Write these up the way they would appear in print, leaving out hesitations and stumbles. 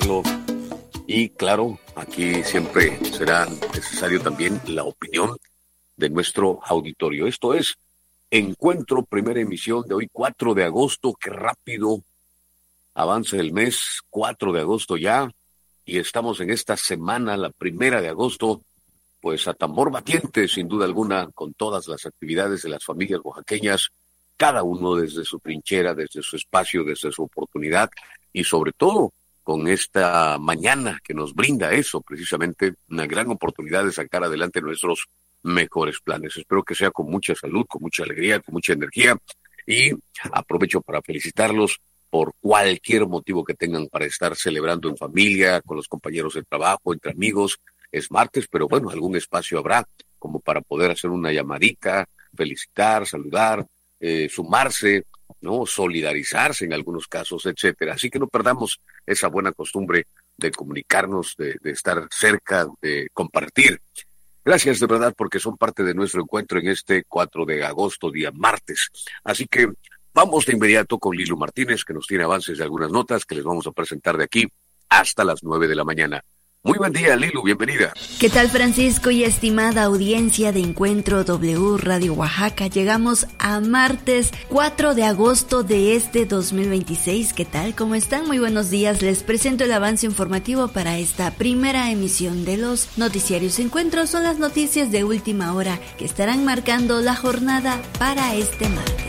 saludarlo. Y claro, aquí siempre será necesario también la opinión de nuestro auditorio. Esto es Encuentro, primera emisión de hoy, 4 de agosto. Qué rápido avanza el mes, 4 de agosto ya. Y estamos en esta semana, la 1 de agosto, pues a tambor batiente, sin duda alguna, con todas las actividades de las familias oaxaqueñas, cada uno desde su trinchera, desde su espacio, desde su oportunidad, y sobre todo con esta mañana que nos brinda eso, precisamente una gran oportunidad de sacar adelante nuestros mejores planes. Espero que sea con mucha salud, con mucha alegría, con mucha energía, y aprovecho para felicitarlos por cualquier motivo que tengan para estar celebrando en familia, con los compañeros de trabajo, entre amigos. Es martes, pero bueno, algún espacio habrá como para poder hacer una llamadita, felicitar, saludar, sumarse, ¿no? Solidarizarse en algunos casos, etcétera. Así que no perdamos esa buena costumbre de comunicarnos, de estar cerca, de compartir. Gracias de verdad porque son parte de nuestro encuentro en este 4 de agosto, día martes. Así que vamos de inmediato con Lilu Martínez, que nos tiene avances de algunas notas que les vamos a presentar de aquí hasta las 9 de la mañana. Muy buen día, Lilu, bienvenida. ¿Qué tal, Francisco y estimada audiencia de Encuentro W Radio Oaxaca? Llegamos a martes 4 de agosto de este 2026. ¿Qué tal? ¿Cómo están? Muy buenos días. Les presento el avance informativo para esta primera emisión de los noticiarios Encuentro. Son las noticias de última hora que estarán marcando la jornada para este martes.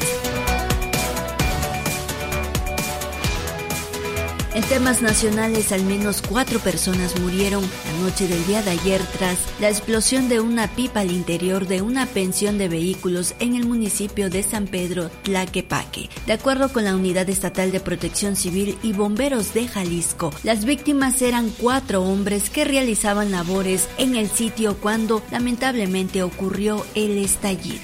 En temas nacionales, al menos 4 personas murieron la noche del día de ayer tras la explosión de una pipa al interior de una pensión de vehículos en el municipio de San Pedro Tlaquepaque. De acuerdo con la Unidad Estatal de Protección Civil y Bomberos de Jalisco, las víctimas eran 4 hombres que realizaban labores en el sitio cuando lamentablemente ocurrió el estallido.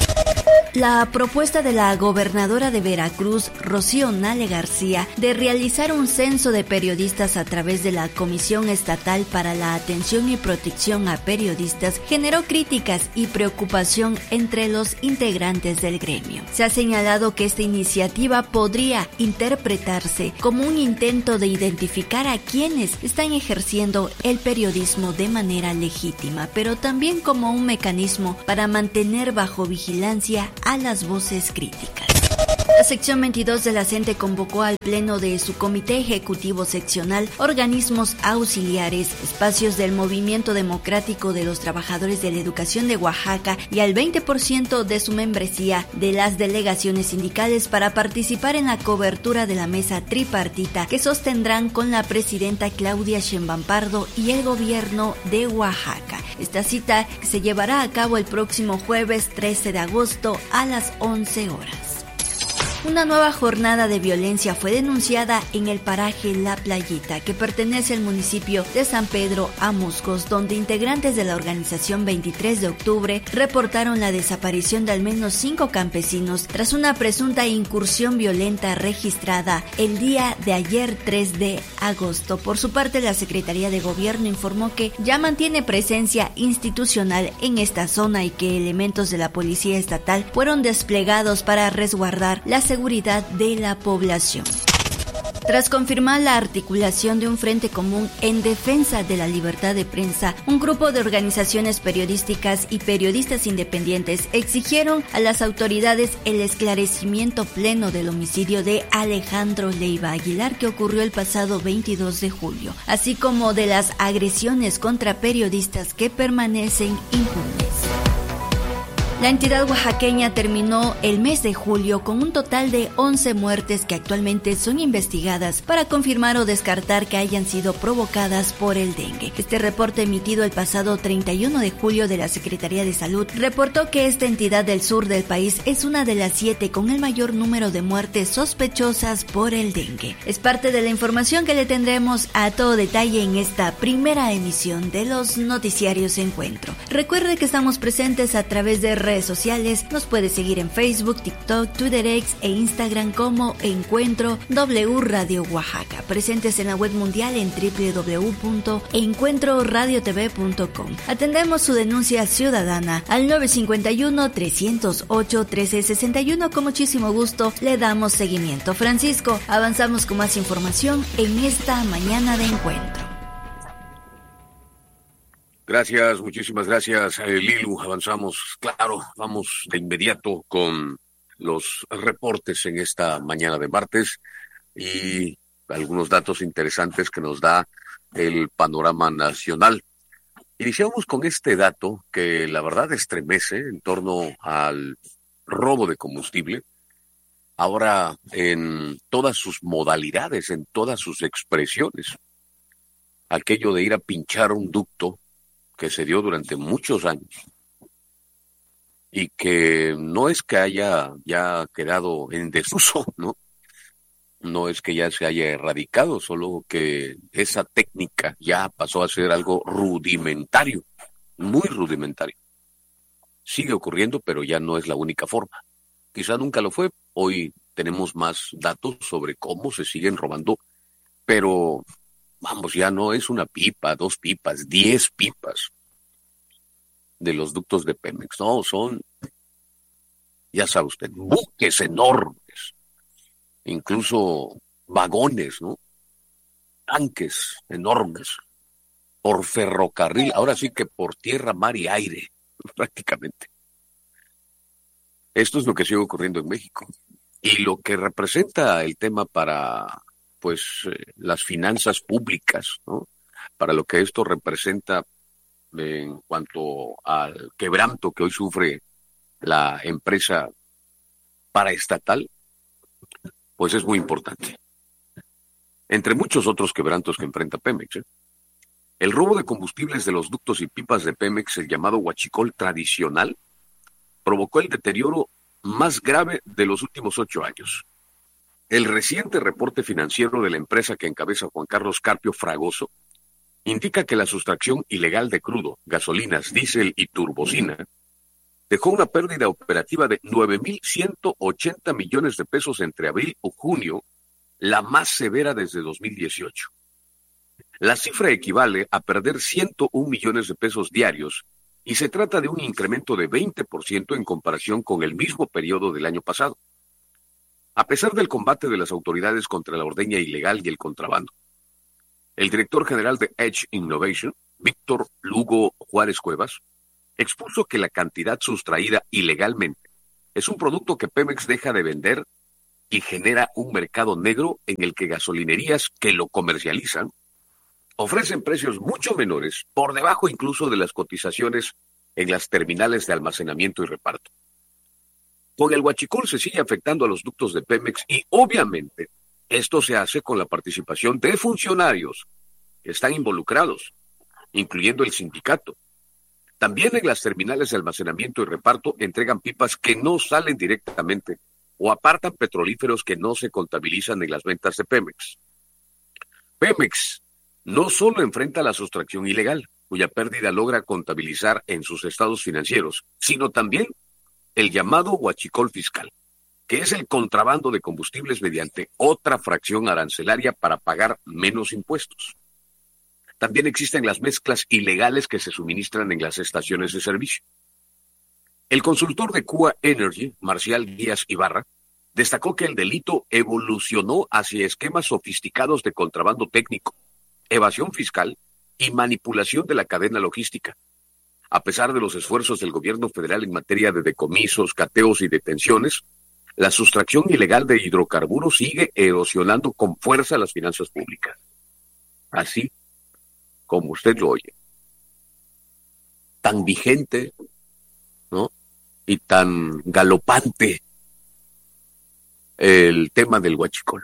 La propuesta de la gobernadora de Veracruz, Rocío Nale García, de realizar un censo de periodistas a través de la Comisión Estatal para la Atención y Protección a Periodistas generó críticas y preocupación entre los integrantes del gremio. Se ha señalado que esta iniciativa podría interpretarse como un intento de identificar a quienes están ejerciendo el periodismo de manera legítima, pero también como un mecanismo para mantener bajo vigilancia a las voces críticas. La sección 22 de la CENTE convocó al pleno de su comité ejecutivo seccional, organismos auxiliares, espacios del Movimiento Democrático de los Trabajadores de la Educación de Oaxaca y al 20% de su membresía de las delegaciones sindicales para participar en la cobertura de la mesa tripartita que sostendrán con la presidenta Claudia Sheinbaum Pardo y el gobierno de Oaxaca. Esta cita se llevará a cabo el próximo jueves 13 de agosto a las 11 horas. Una nueva jornada de violencia fue denunciada en el paraje La Playita, que pertenece al municipio de San Pedro Amuscos, donde integrantes de la organización 23 de octubre reportaron la desaparición de al menos 5 campesinos tras una presunta incursión violenta registrada el día de ayer 3 de agosto. Por su parte, la Secretaría de Gobierno informó que ya mantiene presencia institucional en esta zona y que elementos de la Policía Estatal fueron desplegados para resguardar la seguridad de la población. Tras confirmar la articulación de un frente común en defensa de la libertad de prensa, un grupo de organizaciones periodísticas y periodistas independientes exigieron a las autoridades el esclarecimiento pleno del homicidio de Alejandro Leiva Aguilar que ocurrió el pasado 22 de julio, así como de las agresiones contra periodistas que permanecen impunes. La entidad oaxaqueña terminó el mes de julio con un total de 11 muertes que actualmente son investigadas para confirmar o descartar que hayan sido provocadas por el dengue. Este reporte emitido el pasado 31 de julio de la Secretaría de Salud reportó que esta entidad del sur del país es una de las 7 con el mayor número de muertes sospechosas por el dengue. Es parte de la información que le tendremos a todo detalle en esta primera emisión de los noticiarios Encuentro. Recuerde que estamos presentes a través de redes sociales. Nos puedes seguir en Facebook, TikTok, Twitter X e Instagram como Encuentro W Radio Oaxaca. Presentes en la web mundial en www.encuentroradiotv.com. Atendemos su denuncia ciudadana al 951-308-1361. Con muchísimo gusto le damos seguimiento. Francisco, avanzamos con más información en esta mañana de encuentro. Gracias, muchísimas gracias, Lilu. Avanzamos, claro, vamos de inmediato con los reportes en esta mañana de martes y algunos datos interesantes que nos da el panorama nacional. Iniciamos con este dato que la verdad estremece en torno al robo de combustible, ahora en todas sus modalidades, en todas sus expresiones. Aquello de ir a pinchar un ducto que se dio durante muchos años y que no es que haya ya quedado en desuso, ¿no? No es que ya se haya erradicado, solo que esa técnica ya pasó a ser algo rudimentario, muy rudimentario. Sigue ocurriendo, pero ya no es la única forma. Quizá nunca lo fue. Hoy tenemos más datos sobre cómo se siguen robando, pero vamos, ya no es una pipa, 2 pipas, 10 pipas de los ductos de Pemex. No, son, ya sabe usted, buques enormes, incluso vagones, ¿no? Tanques enormes, por ferrocarril, ahora sí que por tierra, mar y aire, prácticamente. Esto es lo que sigue ocurriendo en México. Y lo que representa el tema para las finanzas públicas, ¿no? Para lo que esto representa en cuanto al quebranto que hoy sufre la empresa paraestatal, pues es muy importante. Entre muchos otros quebrantos que enfrenta Pemex, el robo de combustibles de los ductos y pipas de Pemex, el llamado huachicol tradicional, provocó el deterioro más grave de los últimos 8 años. El reciente reporte financiero de la empresa que encabeza Juan Carlos Carpio Fragoso indica que la sustracción ilegal de crudo, gasolinas, diésel y turbocina dejó una pérdida operativa de 9,180 millones de pesos entre abril y junio, la más severa desde 2018. La cifra equivale a perder 101 millones de pesos diarios y se trata de un incremento de 20% en comparación con el mismo periodo del año pasado. A pesar del combate de las autoridades contra la ordeña ilegal y el contrabando, el director general de Edge Innovation, Víctor Lugo Juárez Cuevas, expuso que la cantidad sustraída ilegalmente es un producto que Pemex deja de vender y genera un mercado negro en el que gasolinerías que lo comercializan ofrecen precios mucho menores, por debajo incluso de las cotizaciones en las terminales de almacenamiento y reparto. Con el huachicol se sigue afectando a los ductos de Pemex y obviamente esto se hace con la participación de funcionarios que están involucrados, incluyendo el sindicato. También en las terminales de almacenamiento y reparto entregan pipas que no salen directamente o apartan petrolíferos que no se contabilizan en las ventas de Pemex. Pemex no solo enfrenta la sustracción ilegal, cuya pérdida logra contabilizar en sus estados financieros, sino también el llamado huachicol fiscal, que es el contrabando de combustibles mediante otra fracción arancelaria para pagar menos impuestos. También existen las mezclas ilegales que se suministran en las estaciones de servicio. El consultor de Cuba Energy, Marcial Díaz Ibarra, destacó que el delito evolucionó hacia esquemas sofisticados de contrabando técnico, evasión fiscal y manipulación de la cadena logística. A pesar de los esfuerzos del gobierno federal en materia de decomisos, cateos y detenciones, la sustracción ilegal de hidrocarburos sigue erosionando con fuerza las finanzas públicas. Así como usted lo oye. Tan vigente, ¿no? Y tan galopante el tema del huachicol.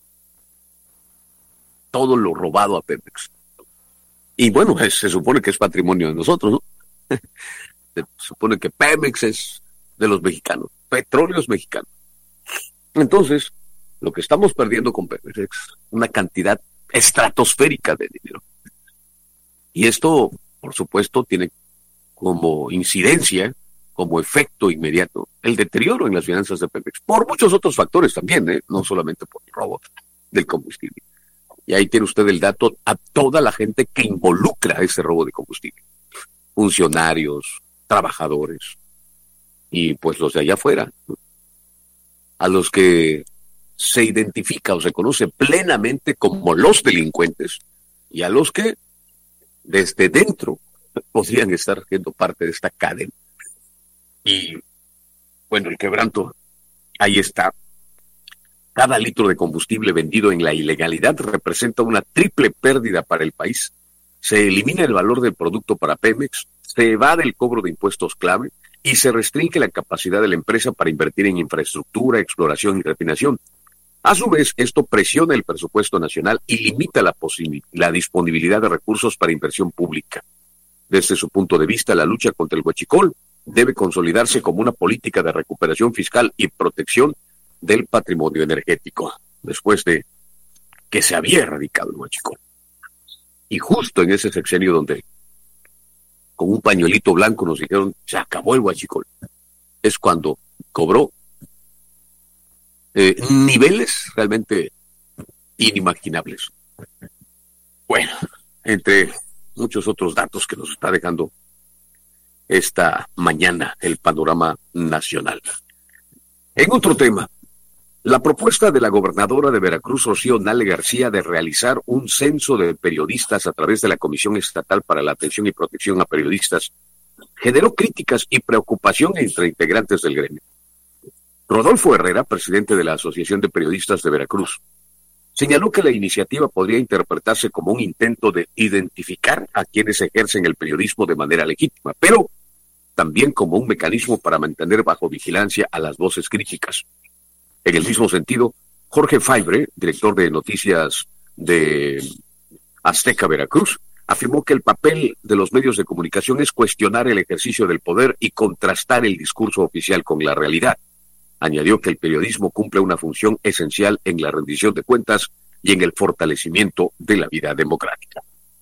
Todo lo robado a Pemex. Y bueno, se supone que es patrimonio de nosotros, ¿no? Se supone que Pemex es de los mexicanos, petróleos mexicanos. Entonces, lo que estamos perdiendo con Pemex es una cantidad estratosférica de dinero. Y esto, por supuesto, tiene como incidencia como efecto inmediato el deterioro en las finanzas de Pemex, por muchos otros factores también, no solamente por el robo del combustible. Y ahí tiene usted el dato a toda la gente que involucra ese robo de combustible. Funcionarios, trabajadores, y pues los de allá afuera, ¿no? A los que se identifica o se conoce plenamente como los delincuentes, y a los que desde dentro podrían estar siendo parte de esta cadena. Y bueno, el quebranto, ahí está. Cada litro de combustible vendido en la ilegalidad representa una triple pérdida para el país. Se elimina el valor del producto para Pemex, se evade el cobro de impuestos clave y se restringe la capacidad de la empresa para invertir en infraestructura, exploración y refinación. A su vez, esto presiona el presupuesto nacional y limita la disponibilidad de recursos para inversión pública. Desde su punto de vista, la lucha contra el huachicol debe consolidarse como una política de recuperación fiscal y protección del patrimonio energético, después de que se había erradicado el huachicol. Y justo en ese sexenio donde con un pañuelito blanco nos dijeron se acabó el huachicol, es cuando cobró niveles realmente inimaginables. Bueno, entre muchos otros datos que nos está dejando esta mañana el panorama nacional. En otro tema, la propuesta de la gobernadora de Veracruz, Rocío Nale García, de realizar un censo de periodistas a través de la Comisión Estatal para la Atención y Protección a Periodistas generó críticas y preocupación entre integrantes del gremio. Rodolfo Herrera, presidente de la Asociación de Periodistas de Veracruz, señaló que la iniciativa podría interpretarse como un intento de identificar a quienes ejercen el periodismo de manera legítima, pero también como un mecanismo para mantener bajo vigilancia a las voces críticas. En el mismo sentido, Jorge Faibre, director de noticias de Azteca Veracruz, afirmó que el papel de los medios de comunicación es cuestionar el ejercicio del poder y contrastar el discurso oficial con la realidad. Añadió que el periodismo cumple una función esencial en la rendición de cuentas y en el fortalecimiento de la vida democrática.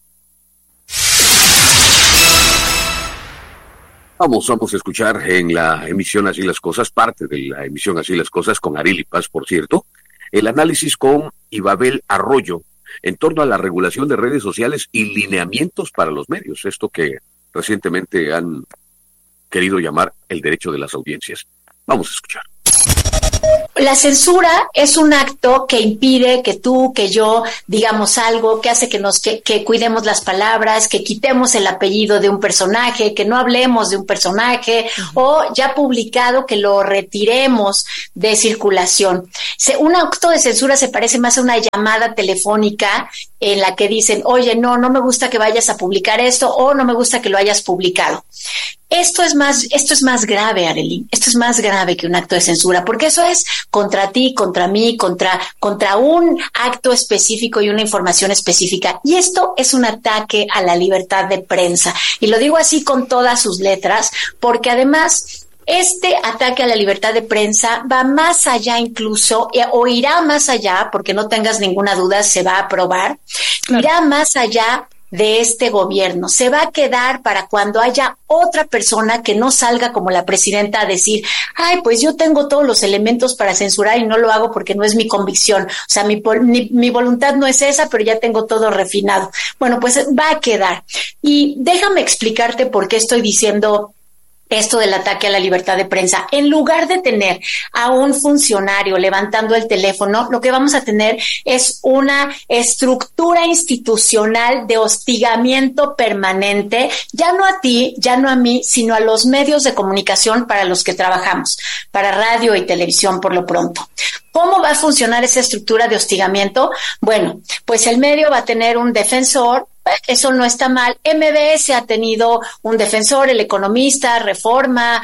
Vamos a escuchar en la emisión Así las Cosas, parte de la emisión Así las Cosas, con Arely Paz, por cierto, el análisis con Ibabel Arroyo en torno a la regulación de redes sociales y lineamientos para los medios, esto que recientemente han querido llamar el derecho de las audiencias. Vamos a escuchar. La censura es un acto que impide que tú, que yo digamos algo, que hace que cuidemos las palabras, que quitemos el apellido de un personaje, que no hablemos de un personaje, o ya publicado que lo retiremos de circulación. Un acto de censura se parece más a una llamada telefónica en la que dicen, oye, no me gusta que vayas a publicar esto, o no me gusta que lo hayas publicado. Esto es más grave, Arely. Esto es más grave que un acto de censura, porque eso es contra ti, contra mí, contra un acto específico y una información específica. Y esto es un ataque a la libertad de prensa. Y lo digo así con todas sus letras, porque además este ataque a la libertad de prensa va más allá incluso, o irá más allá, porque no tengas ninguna duda, se va a aprobar, irá más allá de este gobierno. Se va a quedar para cuando haya otra persona que no salga como la presidenta a decir, ay, pues yo tengo todos los elementos para censurar y no lo hago porque no es mi convicción. O sea, mi voluntad no es esa, pero ya tengo todo refinado. Bueno, pues va a quedar. Y déjame explicarte por qué estoy diciendo esto del ataque a la libertad de prensa. En lugar de tener a un funcionario levantando el teléfono, lo que vamos a tener es una estructura institucional de hostigamiento permanente, ya no a ti, ya no a mí, sino a los medios de comunicación para los que trabajamos, para radio y televisión por lo pronto. ¿Cómo va a funcionar esa estructura de hostigamiento? Bueno, pues el medio va a tener un defensor. Eso no está mal. MBS ha tenido un defensor, El Economista, Reforma,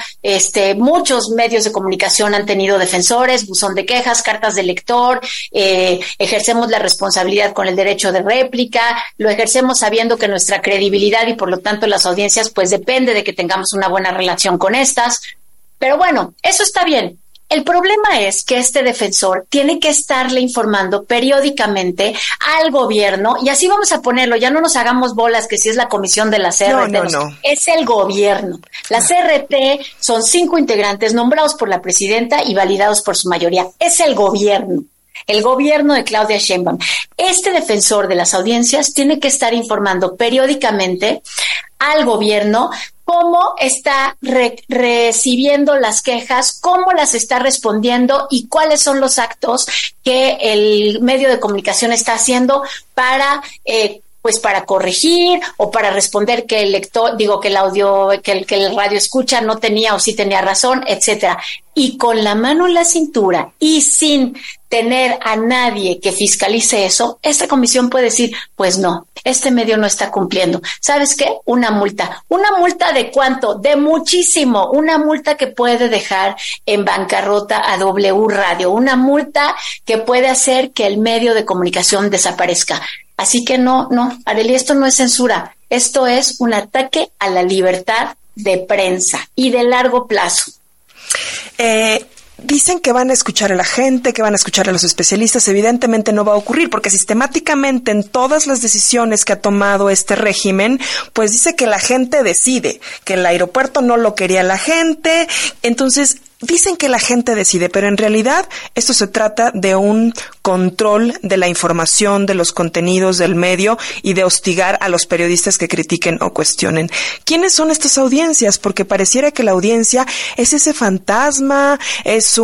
muchos medios de comunicación han tenido defensores, buzón de quejas, cartas de lector, ejercemos la responsabilidad con el derecho de réplica, lo ejercemos sabiendo que nuestra credibilidad y por lo tanto las audiencias pues depende de que tengamos una buena relación con estas. Pero bueno, eso está bien. El problema es que este defensor tiene que estarle informando periódicamente al gobierno, y así vamos a ponerlo, ya no nos hagamos bolas que si es la comisión de la CRT, no. Es el gobierno. La CRT son 5 integrantes nombrados por la presidenta y validados por su mayoría. Es el gobierno de Claudia Sheinbaum. Este defensor de las audiencias tiene que estar informando periódicamente al gobierno cómo está recibiendo las quejas, cómo las está respondiendo y cuáles son los actos que el medio de comunicación está haciendo para para corregir o para responder que el lector, que el audio, que el radio escucha no tenía o sí tenía razón, etcétera. Y con la mano en la cintura y sin tener a nadie que fiscalice eso, esta comisión puede decir, pues no, este medio no está cumpliendo. ¿Sabes qué? Una multa. ¿Una multa de cuánto? De muchísimo. Una multa que puede dejar en bancarrota a W Radio. Una multa que puede hacer que el medio de comunicación desaparezca. Así que no, Arely, esto no es censura. Esto es un ataque a la libertad de prensa y de largo plazo. Dicen que van a escuchar a la gente, que van a escuchar a los especialistas. Evidentemente no va a ocurrir porque sistemáticamente en todas las decisiones que ha tomado este régimen, pues dice que la gente decide, que el aeropuerto no lo quería la gente. Entonces, dicen que la gente decide, pero en realidad esto se trata de un control de la información, de los contenidos del medio y de hostigar a los periodistas que critiquen o cuestionen. ¿Quiénes son estas audiencias? Porque pareciera que la audiencia es ese fantasma, es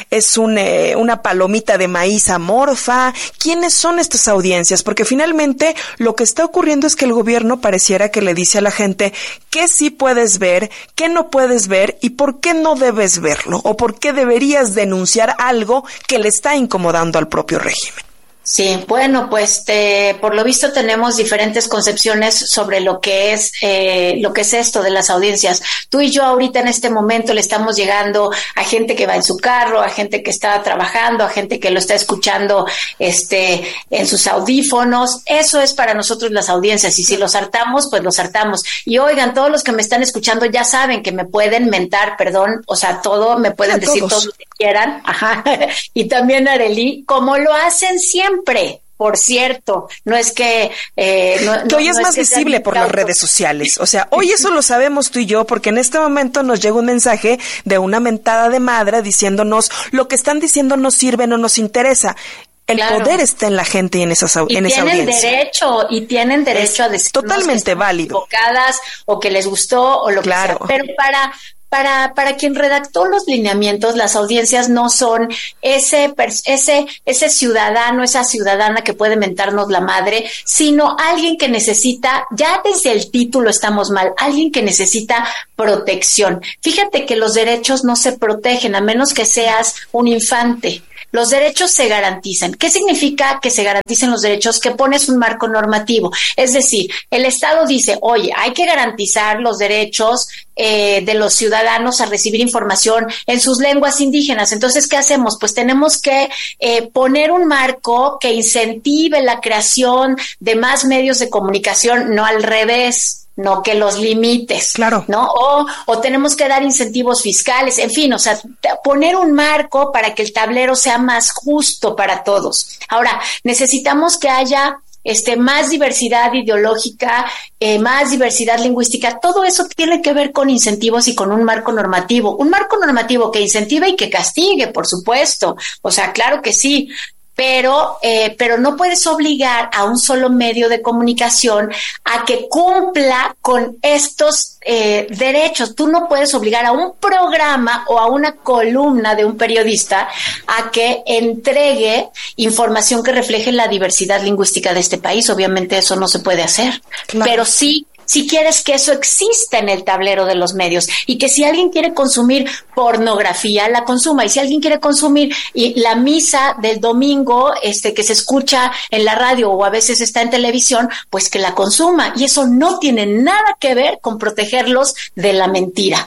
una palomita de maíz amorfa. ¿Quiénes son estas audiencias? Porque finalmente lo que está ocurriendo es que el gobierno pareciera que le dice a la gente qué sí puedes ver, qué no puedes ver y por qué no debes verlo, o por qué deberías denunciar algo que le está incomodando al propio régimen. Sí, bueno, pues por lo visto tenemos diferentes concepciones sobre lo que es esto de las audiencias. Tú y yo ahorita en este momento le estamos llegando a gente que va en su carro, a gente que está trabajando, a gente que lo está escuchando en sus audífonos. Eso es para nosotros las audiencias, y si los hartamos, pues los hartamos. Y oigan, todos los que me están escuchando ya saben que me pueden mentar, todo, me pueden decir todo lo que quieran. Ajá. Y también Arely, como lo hacen siempre. Por cierto, no es que... que hoy es más visible por las redes sociales. O sea, hoy eso lo sabemos tú y yo, porque en este momento nos llega un mensaje de una mentada de madre diciéndonos lo que están diciendo no sirve, no nos interesa. El poder está en la gente y en esa audiencia. Tienen derecho a decir totalmente válido, equivocadas o que les gustó o lo que sea. Pero para quien redactó los lineamientos, las audiencias no son ese ciudadano, esa ciudadana que puede mentarnos la madre, sino alguien que necesita, ya desde el título estamos mal, alguien que necesita protección. Fíjate que los derechos no se protegen a menos que seas un infante. Los derechos se garantizan. ¿Qué significa que se garanticen los derechos? Que pones un marco normativo. Es decir, el Estado dice, oye, hay que garantizar los derechos de los ciudadanos a recibir información en sus lenguas indígenas. Entonces, ¿qué hacemos? Pues tenemos que poner un marco que incentive la creación de más medios de comunicación, no al revés. No que los limites, claro, ¿no? O tenemos que dar incentivos fiscales, en fin, o sea, poner un marco para que el tablero sea más justo para todos. Ahora, necesitamos que haya más diversidad ideológica, más diversidad lingüística. Todo eso tiene que ver con incentivos y con un marco normativo que incentive y que castigue, por supuesto. O sea, claro que sí. Pero no puedes obligar a un solo medio de comunicación a que cumpla con estos derechos. Tú no puedes obligar a un programa o a una columna de un periodista a que entregue información que refleje la diversidad lingüística de este país. Obviamente eso no se puede hacer, claro. Pero sí, si quieres que eso exista en el tablero de los medios y que si alguien quiere consumir pornografía, la consuma. Y si alguien quiere consumir la misa del domingo que se escucha en la radio o a veces está en televisión, pues que la consuma. Y eso no tiene nada que ver con protegerlos de la mentira.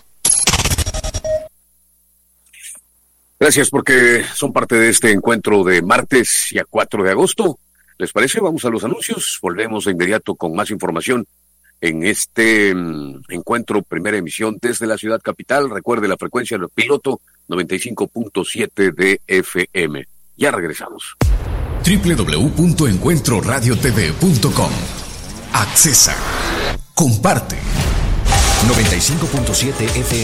Gracias porque son parte de este encuentro de martes y a 4 de agosto. ¿Les parece? Vamos a los anuncios. Volvemos de inmediato con más información en este encuentro, primera emisión desde la ciudad capital. Recuerde la frecuencia del piloto 95.7 de FM. Ya regresamos. www.encuentroradiotv.com. Accesa. Comparte. 95.7 FM.